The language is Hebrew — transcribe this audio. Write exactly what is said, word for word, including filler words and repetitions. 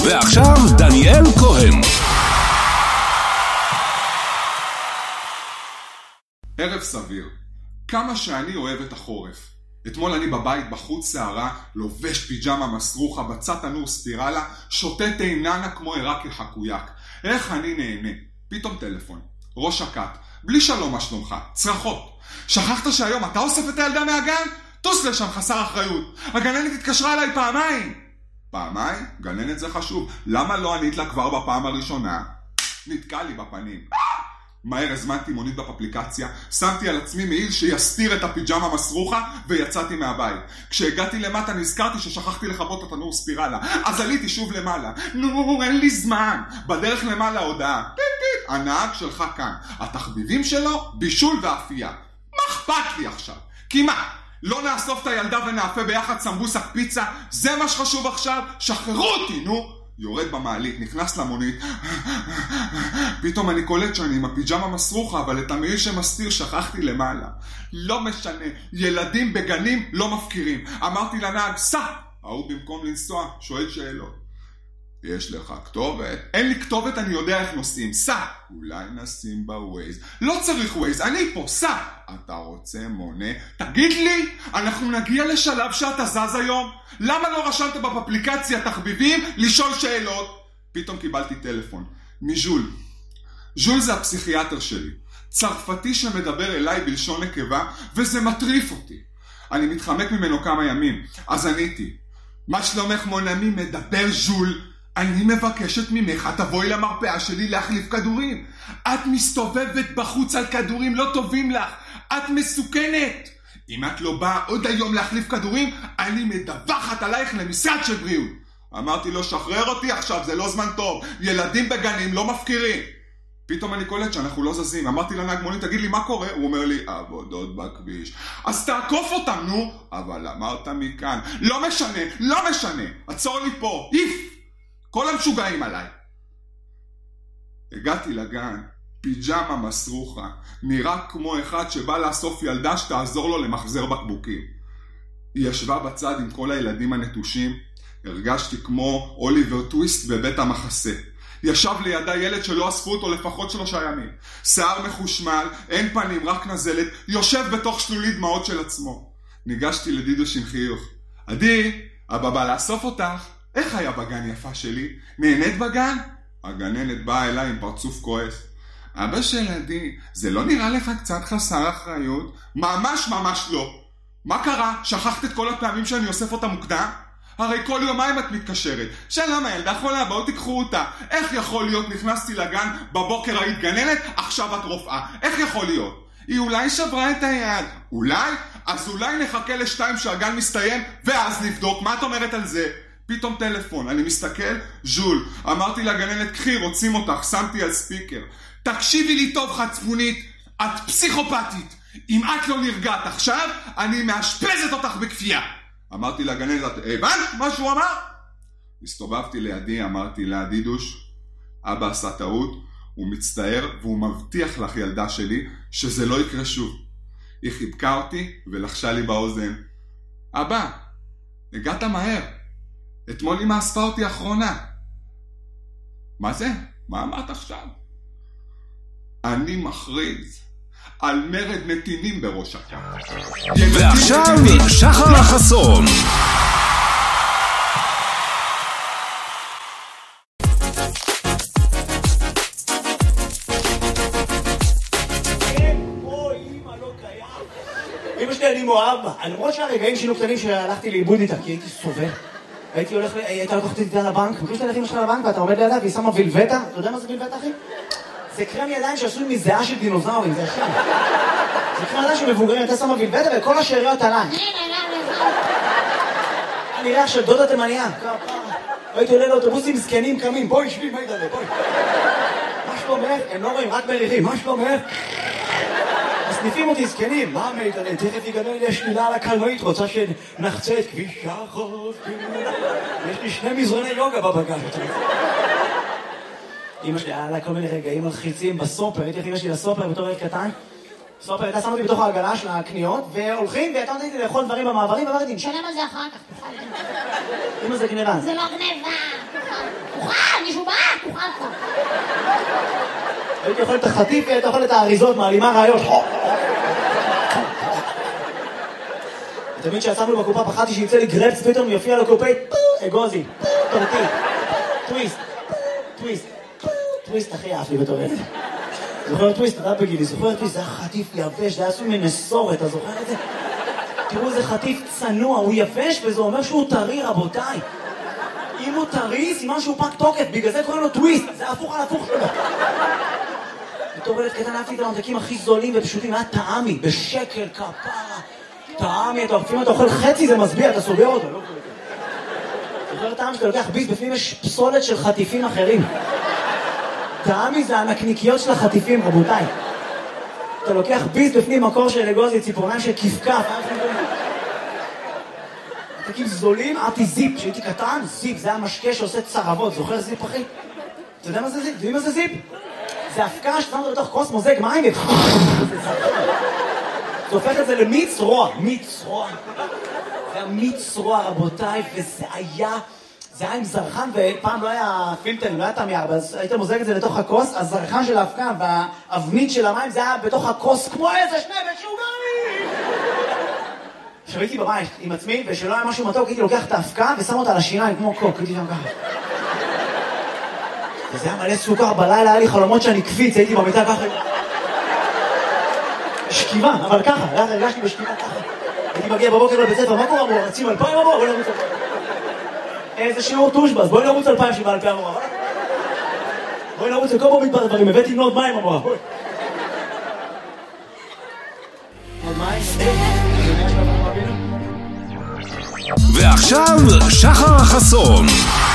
ועכשיו דניאל כהן. ערב סביר. כמה שאני אוהב את החורף. אתמול אני בבית בחוץ שערה, לובש פיג'מה מסרוחה, בצד תנור ספירלה, שותה תאיננה כמו עיראקי חקויק. איך אני נהנה. פתאום טלפון. ראש הקט. בלי שלום מה שלומך. צרחות. שכחת שהיום אתה אוסף את הילדה מהגן? טוס לשם חסר אחריות. הגננת התקשרה אליי פעמיים. פעמיים? גננת זה חשוב. למה לא ענית לה כבר בפעם הראשונה? נתקע לי בפנים. מהר הזמנתי מונית באפליקציה, שמתי על עצמי מעיל שיסתיר את הפיג'מה מסרוחה ויצאתי מהבית. כשהגעתי למטה נזכרתי ששכחתי לכבות את התנור ספירלה, אז עליתי שוב למעלה. נו, אין לי זמן. בדרך למעלה הודעה. הנהג שלך כאן. התחביבים שלו, בישול ואפייה. מה אכפת לי עכשיו? כי מה? לא נאסוף את הילדה ונאפה ביחד סמבוסק פיצה? זה מה שחשוב עכשיו? שחררו אותי, נו! יורד במעלית, נכנס למונית. פתאום אני קולט שאני עם הפיג'מה מסרוחה, אבל את המעיל שמסתיר שכחתי למעלה. לא משנה, ילדים בגנים לא מפקירים. אמרתי לנהג, סע! ההוא במקום לנסוע, שואל שאלות. יש לך כתובת? אין לי כתובת, אני יודע איך נוסעים. סע! אולי נשים בווייז. לא צריך ווייז, אני פה, סע! אתה רוצה מונה? תגיד לי, אנחנו נגיע לשלב שאתה זז היום? למה לא רשמת באפליקציה תחביבים לשאול שאלות? פתאום קיבלתי טלפון. מז'ול. ז'ול זה הפסיכיאטר שלי. צרפתי שמדבר אליי בלשון נקבה, וזה מטריף אותי. אני מתחמק ממנו כמה ימים. אז עניתי. מה שלומך מונמי? מדבר ז'ול. אני מבקשת ממך, תבואי למרפאה שלי להחליף כדורים. את מסתובבת בחוץ על כדורים לא טובים לך. את מסוכנת. אם את לא באה עוד היום להחליף כדורים, אני מדווחת עלייך למשרד של בריאות. אמרתי לו, שחרר אותי עכשיו, זה לא זמן טוב. ילדים בגנים לא מפקירים. פתאום אני קולט שאנחנו לא זזים. אמרתי לנהג מונית, תגיד לי מה קורה? הוא אומר לי, עבודות בכביש. אז תעקוף אותם, נו. אבל אמרת מכאן. לא משנה, לא משנה. עצור לי פה. איף. כל המשוגעים עליי. הגעתי לגן, פיג'מה מסרוחה, נראה כמו אחד שבא לאסוף ילדה שתעזור לו למחזר בקבוקים. היא ישבה בצד עם כל הילדים הנטושים, הרגשתי כמו אוליבר טוויסט בבית המחסה. ישב לידה ילד שלא אספו אותו לפחות שלושה ימים. שיער מחושמל, אין פנים, רק נזלת, יושב בתוך שלולית דמעות של עצמו. ניגשתי לדידוש עם חיוך. עדי, אבא בא לאסוף אותך. איך היה בגן יפה שלי? נהנית בגן? הגננת באה אליי עם פרצוף כועס. אבא של עדי, זה לא נראה לך קצת חסר אחריות? ממש ממש לא. מה קרה? שכחת את כל הפעמים שאני אוסף אותה מוקדם? הרי כל יומיים את מתקשרת. שלום הילדה חולה, בואו תיקחו אותה. איך יכול להיות? נכנסתי לגן, בבוקר היית גננת, עכשיו את רופאה. איך יכול להיות? היא אולי שברה את היד. אולי? אז אולי נחכה לשתיים שהגן מסתיים, ואז נבדוק. מה את אומרת על זה? פתאום טלפון, אני מסתכל, ז'ול. אמרתי לגננת, קחי, רוצים אותך, שמתי על ספיקר. תקשיבי לי טוב חצפונית, את פסיכופתית. אם את לא נרגעת עכשיו, אני מאשפזת אותך בכפייה. אמרתי לגננת, הבנת מה שהוא אמר? הסתובבתי לידי, אמרתי לה, דידוש, אבא עשה טעות, הוא מצטער והוא מבטיח לך ילדה שלי שזה לא יקרה שוב. היא חיבקה אותי ולחשה לי באוזן. אבא, הגעת מהר. אתמול אמא אספה אותי אחרונה. מה זה? מה אמרת עכשיו? אני מכריז על מרד נתינים בראש הקו. ועכשיו שחר החסון. אמא שלי אני מואב, למרות שהרגעים שינו קטנים שהלכתי לאיבוד איתה, כי הייתי סובל. הייתי הולך, הייתה לקוחת איתה לבנק, מכיר שאתה הולך עם שלך לבנק ואתה עומד לידה והיא שמה וילבטה? אתה יודע מה זה וילבטה, אחי? זה קרם ידיים שעשוי מזיעה של דינוזאורים, זה השם. זה קרם ידיים של מבוגרים, אתה שמה וילבטה וכל השאריות עליי. אני ריח של דודה תימניה. הייתי עולה לאוטובוסים זקנים קמים, בואי שבי, מה ידעה, בואי. מה שלומך? הם לא רואים, רק מריחים, מה שלומך? מסניפים אותי זקנים, מה מידע, תכף יגדל לי השלילה על הקלנועית, רוצה שנחצה את כביש החוף. יש לי שני מזרוני יוגה בבגן. אמא שלי, היה לה כל מיני רגעים מלחיצים בסופר, הייתי הכי אמא שלי לסופר בתור ילד קטן. סופר, הייתה שמה אותי בתוך העגלה של הקניות, והולכים, והייתה נותנת לי לאכול דברים במעברים, ואמרתי, נשלם על זה אחר כך, תאכל. אמא זה גניבה. זה לא גניבה, הייתי אוכל את החטיף, הייתי אוכל את האריזות, מעלימה רעיון. תמיד שיצאנו בקופה פחדתי שיצא לי גרפס, פתאום יופיע לקופאית, אגוזי, תורתי, טוויסט, טוויסט, טוויסט הכי אהב לי בתור ילד. זוכר טוויסט, אתה בגילי, זוכר טוויסט, זה היה חטיף יבש, זה היה עשוי מנסורת, אתה זוכר את זה? תראו, זה חטיף צנוע, הוא יבש וזה אומר שהוא טרי, רבותיי. אם הוא טרי, סימן שהוא פג תוקף, בגלל זה קוראים לו טוויסט, זה הפוך על הפוך שלו. בתור ילד קטן אהבתי את הממתקים הכי זולים ופשוטים, היה טעמי, בשקל, כפרה. טעמי, אתה אוכפים, אתה אוכל חצי, זה מסביע, אתה סוגר אותו, לא קוראים. זוכר טעם שאתה לוקח ביס, בפנים יש פסולת של חטיפים אחרים. טעמי זה הנקניקיות של החטיפים, רבותיי. אתה לוקח ביס בפנים מקור של אגוזי, ציפורניים של כפכף. ממתקים זולים, אהבתי זיפ, כשהייתי קטן, זיפ, זה היה משקה שעושה צרבות, זוכר זיפ אחי? אתה יודע מה זה זיפ? יודעים מה זה זיפ? זה הפקה ששמת בתוך כוס מוזג מים ו... זה הופך את זה למיץ רוע, מיץ רוע. זה היה מיץ רוע, רבותיי, וזה היה... זה היה עם זרחן, ופעם לא היה פילטרים, לא היה תמי ארבע, אז היית מוזג את זה לתוך הכוס, הזרחן של ההפקה והאבנית של המים, זה היה בתוך הכוס כמו איזה שני משוגעים! עכשיו הייתי בבית עם עצמי, ושלא היה משהו מתוק, הייתי לוקח את ההפקה ושם אותה על השיניים כמו קוק, הייתי שם ככה. וזה היה מלא סוכר, בלילה היה לי חלומות שאני קפיץ, הייתי במיטה ככה. שכיבה, אבל ככה, הרגשתי בשכיבה ככה. הייתי מגיע בבוקר לבית ספר, מה קורה אמור? רצים אלפיים אמור? בואי נרוץ אלפיים. איזה שיעור טושבס, בואי נרוץ אלפיים שבעה אלפיים אמור. בואי נרוץ לכל פה מתבר דברים, הבאתי לבנות מים אמור. עוד מים? ועכשיו שחר החסון.